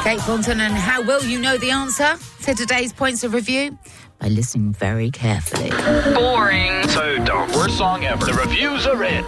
Kate Thornton, and how will you know the answer to today's points of review? By listening very carefully. Boring. So dumb. Worst song ever. The reviews are in.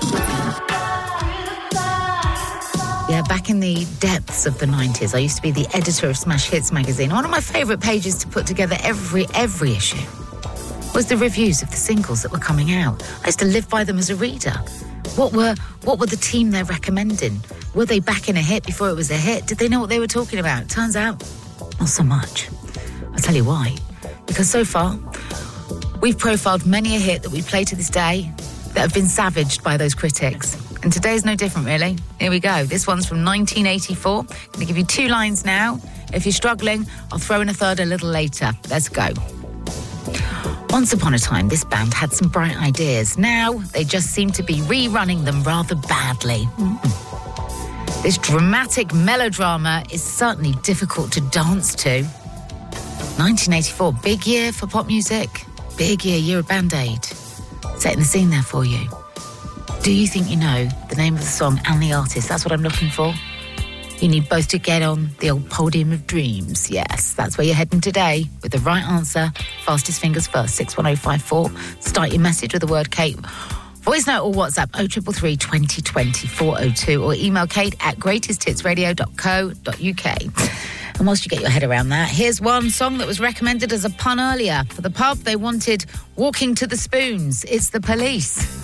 Yeah, back in the depths of the 90s, I used to be the editor of Smash Hits magazine. One of my favourite pages to put together every issue was the reviews of the singles that were coming out. I used to live by them as a reader. What were the team they're recommending? Were they backing a hit before it was a hit? Did they know what they were talking about? Turns out, not so much. I'll tell you why. Because so far, we've profiled many a hit that we play to this day that have been savaged by those critics. And today's no different, really. Here we go. This one's from 1984. I'm going to give you 2 lines now. If you're struggling, I'll throw in a third a little later. Let's go. Once upon a time, this band had some bright ideas. Now, they just seem to be rerunning them rather badly. This dramatic melodrama is certainly difficult to dance to. 1984, big year for pop music. Big year of Band-Aid. Setting the scene there for you. Do you think you know the name of the song and the artist? That's what I'm looking for. You need both to get on the old podium of dreams. Yes, that's where you're heading today with the right answer. Fastest fingers first, 61054. Start your message with the word Kate. Voice note or WhatsApp 0333 2020 402 or email kate@greatesthitsradio.co.uk. And whilst you get your head around that, here's one song that was recommended as a pun earlier. For the pub, they wanted Walking to the Spoons. It's The Police.